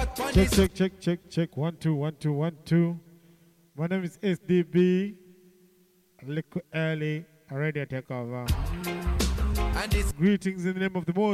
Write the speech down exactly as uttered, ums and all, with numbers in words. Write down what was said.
Check, check, check, check, check. One, two, one, two, one, two. My name is S D B. A little early. Already I take over. Greetings in the name of the Most